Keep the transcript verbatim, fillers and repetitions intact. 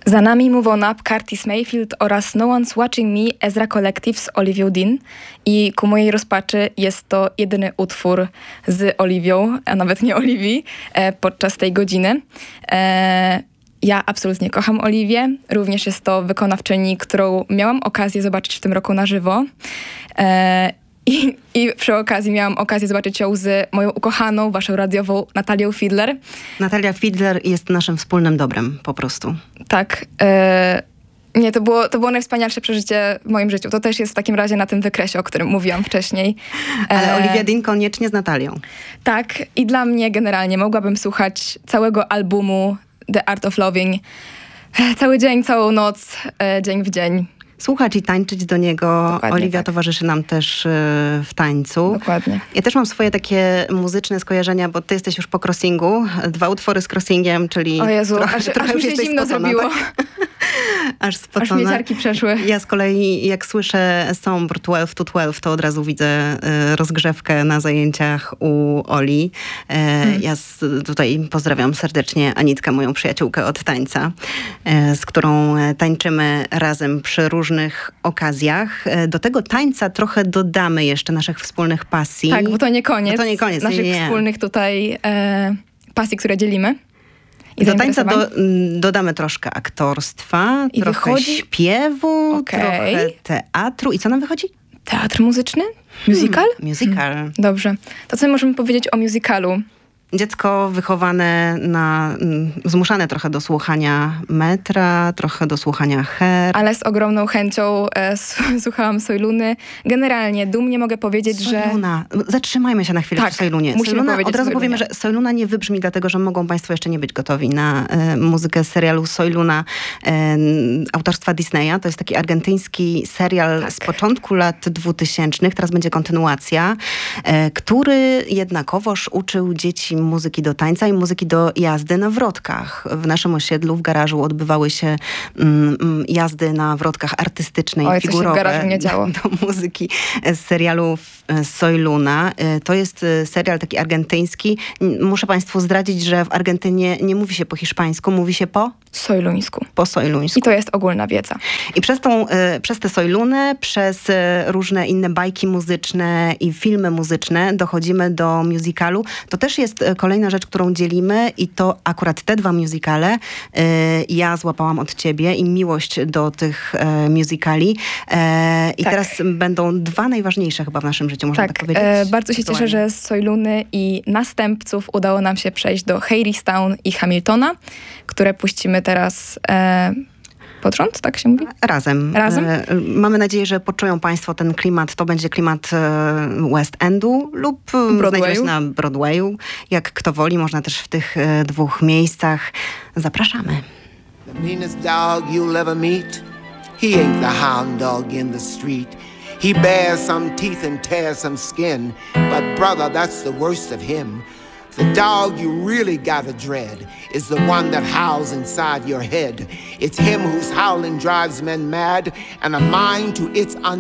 Za nami Move On Up, Curtis Mayfield oraz No One's Watching Me, Ezra Collective z Olivią Dean. I ku mojej rozpaczy jest to jedyny utwór z Oliwią, a nawet nie Oliwii, e, podczas tej godziny. E, ja absolutnie kocham Oliwię. Również jest to wykonawczyni, którą miałam okazję zobaczyć w tym roku na żywo. E, I, I przy okazji miałam okazję zobaczyć ją z moją ukochaną, waszą radiową Natalią Fiedler. Natalia Fiedler jest naszym wspólnym dobrem, po prostu. Tak. E, nie, to było, to było najwspanialsze przeżycie w moim życiu. To też jest w takim razie na tym wykresie, o którym mówiłam wcześniej. E, Ale Olivia Dean koniecznie z Natalią. Tak. I dla mnie generalnie mogłabym słuchać całego albumu The Art of Loving cały dzień, całą noc, e, dzień w dzień. Słuchać i tańczyć do niego. Dokładnie Oliwia tak. towarzyszy nam też y, w tańcu. Dokładnie. Ja też mam swoje takie muzyczne skojarzenia, bo ty jesteś już po crossingu. Dwa utwory z crossingiem, czyli O Jezu, trochę, aż, trochę aż mi już się jesteś zimno spocona, zrobiło. Tak? Aż Aż spocona. mnie ciarki przeszły. Ja z kolei, jak słyszę Sombre dwanaście to dwanaście, to od razu widzę y, rozgrzewkę na zajęciach u Oli. Y, hmm. Ja z, tutaj pozdrawiam serdecznie Anitkę, moją przyjaciółkę od tańca, y, z którą tańczymy razem przy różnych okazjach. Do tego tańca trochę dodamy jeszcze naszych wspólnych pasji. Tak, bo to nie koniec, bo to nie koniec naszych nie, nie. wspólnych tutaj e, pasji, które dzielimy. I do tańca do, dodamy troszkę aktorstwa, I trochę wychodzi... śpiewu, okay. trochę teatru. I co nam wychodzi? Teatr muzyczny? Musical? Hmm, musical. Hmm. Dobrze. To co możemy powiedzieć o musicalu? Dziecko wychowane na, zmuszane trochę do słuchania metra, trochę do słuchania her. Ale z ogromną chęcią e, słuchałam Sojluny. Generalnie dumnie mogę powiedzieć, Sojluna. że... Sojluna. Zatrzymajmy się na chwilę tak, przy Sojlunie. musimy Sojluna, powiedzieć od razu Sojlunie. powiemy, że Sojluna nie wybrzmi, dlatego że mogą państwo jeszcze nie być gotowi na e, muzykę z serialu Sojluna e, autorstwa Disneya. To jest taki argentyński serial tak. z początku lat dwutysięcznych. Teraz będzie kontynuacja, e, który jednakowoż uczył dzieci muzyki do tańca i muzyki do jazdy na wrotkach. W naszym osiedlu, w garażu odbywały się mm, jazdy na wrotkach artystycznej, Oj, figurowe. co się w garażu nie działo. Do muzyki z serialu Sojluna. To jest serial taki argentyński. Muszę państwu zdradzić, że w Argentynie nie mówi się po hiszpańsku, mówi się po? Sojluńsku. Po sojluńsku. I to jest ogólna wiedza. I przez, tą, przez tę Sojlunę, przez różne inne bajki muzyczne i filmy muzyczne dochodzimy do musicalu. To też jest kolejna rzecz, którą dzielimy i to akurat te dwa musicale ja złapałam od ciebie i miłość do tych musicali. I tak. teraz będą dwa najważniejsze chyba w naszym życiu, można tak, tak powiedzieć. E, bardzo się cieszę, że z Sojluny i następców udało nam się przejść do Hadestown i Hamiltona, które puścimy teraz e, pod rząd, tak się mówi? Razem. Razem? E, mamy nadzieję, że poczują państwo ten klimat. To będzie klimat e, West Endu lub znajdziemy się na Broadwayu. Jak kto woli, można też w tych e, dwóch miejscach. Zapraszamy. The meanest dog you'll ever meet. He ain't the hound dog in the street. He bears some teeth and tears some skin. But brother, that's the worst of him. The dog you really gotta dread is the one that howls inside your head. It's him whose howling drives men mad, and a mind to its un